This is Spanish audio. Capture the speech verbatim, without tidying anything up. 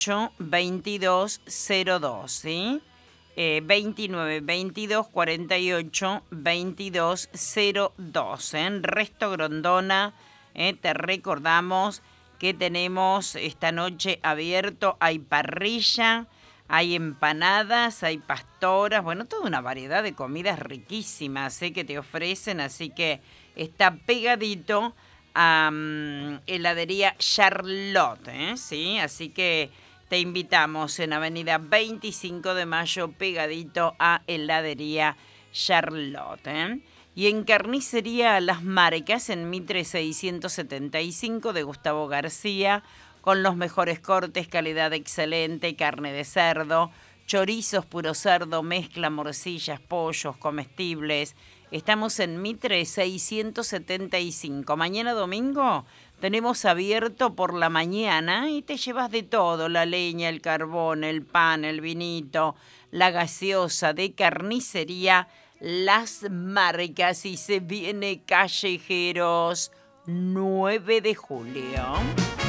veintidós cero dos, ¿sí? Eh, veintinueve veintidós cuarenta y ocho veintidós cero dos. ¿eh? En Resto Grondona, ¿eh? Te recordamos que tenemos esta noche abierto, hay parrilla, hay empanadas, hay pastoras, bueno, toda una variedad de comidas riquísimas, ¿eh? que te ofrecen, así que está pegadito a um, heladería Charlotte, ¿eh? ¿sí? Así que te invitamos en Avenida veinticinco de Mayo, pegadito a heladería Charlotte. ¿eh? Y en Carnicería Las Marcas, en Mitre seiscientos setenta y cinco de Gustavo García, con los mejores cortes, calidad excelente, carne de cerdo, chorizos puro cerdo, mezcla, morcillas, pollos, comestibles. Estamos en Mitre seiscientos setenta y cinco. Mañana domingo tenemos abierto por la mañana y te llevas de todo, la leña, el carbón, el pan, el vinito, la gaseosa de Carnicería Las Marcas, y se viene Callejeros nueve de julio.